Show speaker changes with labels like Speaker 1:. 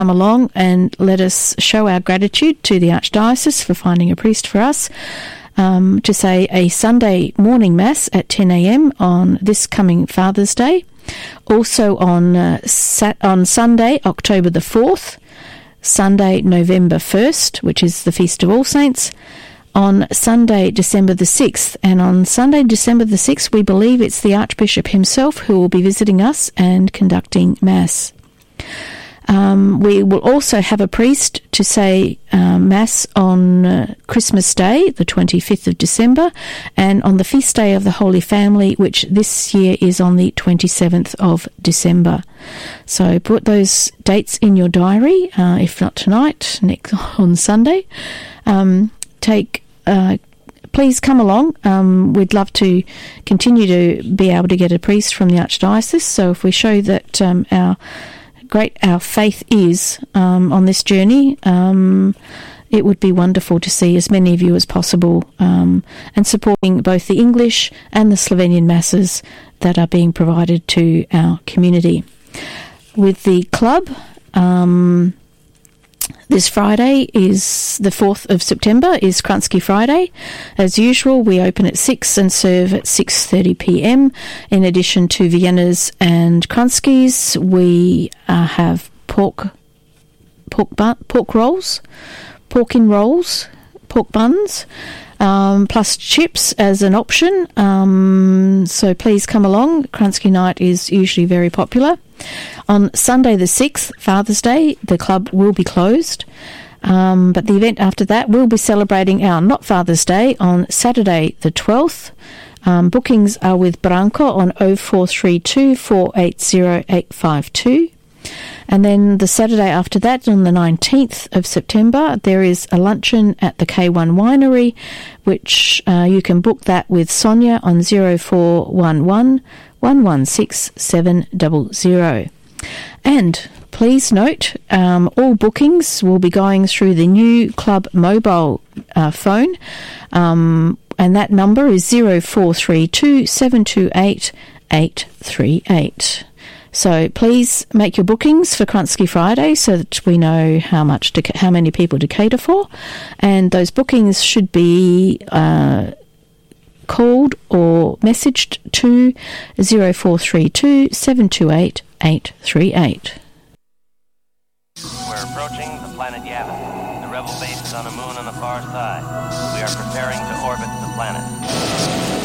Speaker 1: come along and let us show our gratitude to the Archdiocese for finding a priest for us, to say a Sunday morning Mass at 10 a.m. on this coming Father's Day. Also on Sunday, October the 4th, Sunday, November 1st, which is the Feast of All Saints, on Sunday, December the 6th. And on Sunday, December the 6th, we believe it's the Archbishop himself who will be visiting us and conducting Mass. We will also have a priest to say Mass on Christmas Day, the 25th of December, and on the Feast Day of the Holy Family, which this year is on the 27th of December. So put those dates in your diary, if not tonight, on Sunday. Please come along. We'd love to continue to be able to get a priest from the Archdiocese. So if we show that our faith is on this journey, it would be wonderful to see as many of you as possible, and supporting both the English and the Slovenian Masses that are being provided to our community. With the club, this Friday is the 4th of September, is Kransky Friday. As usual, we open at 6 and serve at 6:30 p.m. In addition to Viennas and Kranskys, we have pork rolls, pork in rolls, pork buns, plus chips as an option. So please come along. Kransky night is usually very popular. On Sunday the 6th, Father's Day, the club will be closed. But the event after that will be celebrating our Not Father's Day on Saturday the 12th. Bookings are with Branko on 0432 480 852. And then the Saturday after that, on the 19th of September, there is a luncheon at the K1 Winery, which you can book that with Sonia on 0411 116 700. And please note, all bookings will be going through the new club mobile phone, and that number is 0432 728 838. So please make your bookings for Kransky Friday so that we know how many people to cater for, and those bookings should be called or messaged to 0432 728 838.
Speaker 2: We're approaching the planet Yavin. The rebel base is on a moon on the far side. We are preparing to orbit the planet.